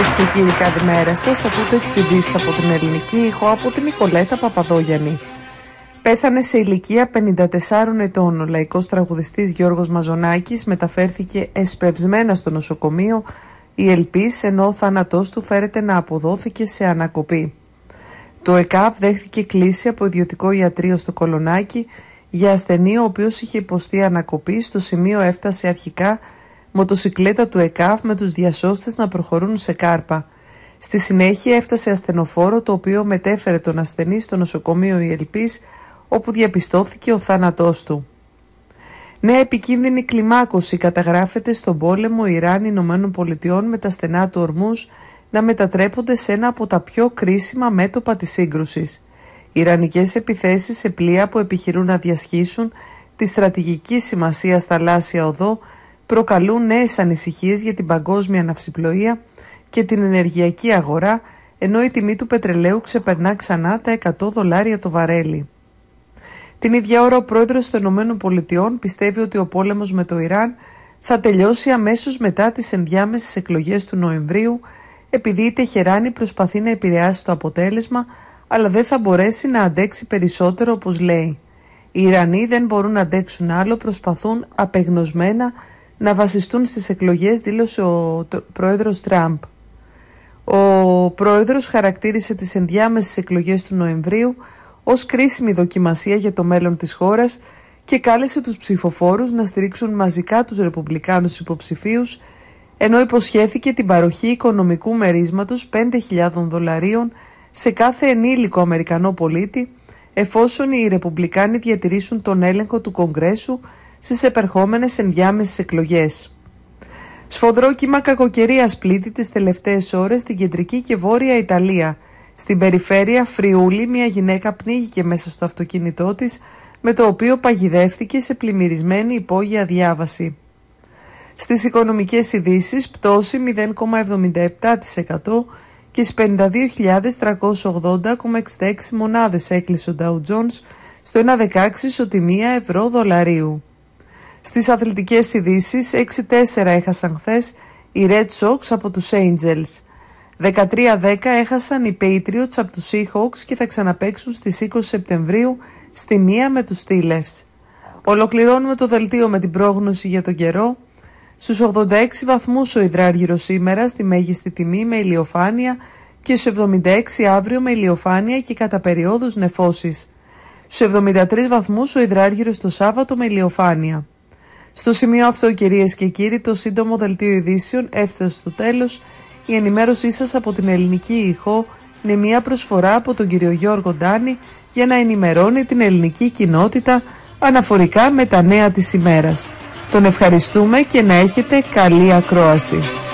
Κυρίες και κύριοι, καλημέρα σας. Ακούτε τις ειδήσεις από την Ελληνική Ήχο, από την Νικολέτα Παπαδόγιαννη. Πέθανε σε ηλικία 54 ετών. Ο λαϊκός τραγουδιστής Γιώργος Μαζονάκης μεταφέρθηκε εσπευσμένα στο νοσοκομείο η Ελπής, ενώ ο θάνατός του φέρεται να αποδόθηκε σε ανακοπή. Το ΕΚΑΒ δέχθηκε κλήση από ιδιωτικό ιατρείο στο Κολονάκι για ασθενή ο οποίος είχε υποστεί ανακοπή. Στο σημείο έφτασε αρχικά μοτοσικλέτα του ΕΚΑΒ με τους διασώστες να προχωρούν σε κάρπα. Στη συνέχεια έφτασε ασθενοφόρο, το οποίο μετέφερε τον ασθενή στο νοσοκομείο η Ελπής, όπου διαπιστώθηκε ο θάνατός του. Νέα επικίνδυνη κλιμάκωση καταγράφεται στον πόλεμο Ιράν-ΗΠΑ, με τα στενά του Ορμούζ να μετατρέπονται σε ένα από τα πιο κρίσιμα μέτωπα της σύγκρουσης. Οι ιρανικές επιθέσεις σε πλοία που επιχειρούν να διασχίσουν τη στρατηγική σημασία θαλάσσια οδό προκαλούν νέες ανησυχίες για την παγκόσμια ναυσιπλοεία και την ενεργειακή αγορά, ενώ η τιμή του πετρελαίου ξεπερνά ξανά τα $100 το βαρέλι. Την ίδια ώρα ο πρόεδρος των ΗΠΑ πιστεύει ότι ο πόλεμος με το Ιράν θα τελειώσει αμέσως μετά τις ενδιάμεσες εκλογές του Νοεμβρίου, επειδή η Τεχεράνη προσπαθεί να επηρεάσει το αποτέλεσμα, αλλά δεν θα μπορέσει να αντέξει περισσότερο, όπως λέει. Οι Ιρανοί δεν μπορούν να αντέξουν άλλο, προσπαθούν απεγνωσμένα να βασιστούν στις εκλογές, δήλωσε ο πρόεδρος Τραμπ. Ο πρόεδρος χαρακτήρισε τις ενδιάμεσες εκλογές του Νοεμβρίου ως κρίσιμη δοκιμασία για το μέλλον της χώρας και κάλεσε τους ψηφοφόρους να στηρίξουν μαζικά τους ρεπουμπλικάνους υποψηφίους, ενώ υποσχέθηκε την παροχή οικονομικού μερίσματος $5.000 σε κάθε ενήλικο Αμερικανό πολίτη, εφόσον οι ρεπουμπλικάνοι διατηρήσουν τον έλεγχο του Κογκρέσου στις επερχόμενες ενδιάμεσες εκλογές. Σφοδρό κύμα κακοκαιρίας πλήττει τις τελευταίες ώρες στην κεντρική και βόρεια Ιταλία. Στην περιφέρεια Φριούλη, μια γυναίκα πνίγηκε μέσα στο αυτοκίνητό της, με το οποίο παγιδεύτηκε σε πλημμυρισμένη υπόγεια διάβαση. Στις οικονομικές ειδήσεις, πτώση 0,77% και στις 52.380,66 μονάδες έκλεισε ο Dow Jones στο 1,16 ισοτιμία ευρώ-δολαρίου. Στις αθλητικές ειδήσεις, 6-4 έχασαν χθες οι Red Sox από τους Angels. 13-10 έχασαν οι Patriots από τους Seahawks και θα ξαναπαίξουν στις 20 Σεπτεμβρίου στη 1 με τους Steelers. Ολοκληρώνουμε το δελτίο με την πρόγνωση για τον καιρό. Στους 86 βαθμούς ο υδράργυρος σήμερα στη μέγιστη τιμή με ηλιοφάνεια και στους 76 αύριο με ηλιοφάνεια και κατά περιόδους νεφώσεις. Στους 73 βαθμούς ο υδράργυρος το Σάββατο με ηλιοφάνεια. Στο σημείο αυτό, κυρίες και κύριοι, το σύντομο δελτίο ειδήσεων έφτασε στο τέλος. Η ενημέρωσή σας από την Ελληνική Ήχο είναι μια προσφορά από τον κύριο Γιώργο Ντάνη για να ενημερώνει την ελληνική κοινότητα αναφορικά με τα νέα της ημέρας. Τον ευχαριστούμε και να έχετε καλή ακρόαση.